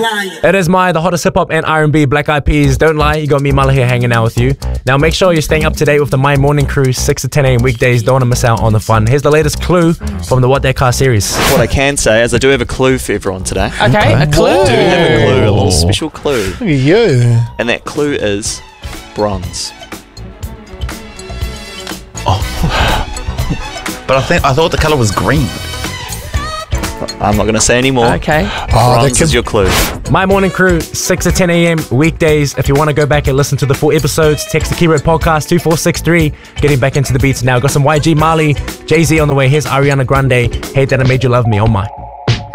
lying. It is the hottest hip hop and R&B, Black Eyed Peas. Don't lie, you got me, Mala, here hanging out with you. Now make sure you're staying up to date with the My Morning Crew, 6 to 10 a.m. weekdays. Don't want to miss out on the fun. Here's the latest clue from the What That Car series. What I can say is I do have a clue for everyone today. Okay, a clue. I do have a clue, a little special clue. Look at you. And that clue is bronze. But I thought the colour was green. I'm not going to say any more. Okay. Bronze is your clue. My Morning Crew, 6 to 10 a.m. weekdays. If you want to go back and listen to the full episodes, text the Keyword Podcast 2463. Getting back into the beats now. Got some YG Marley, Jay-Z on the way. Here's Ariana Grande. Hate That I Made You Love Me. Oh my.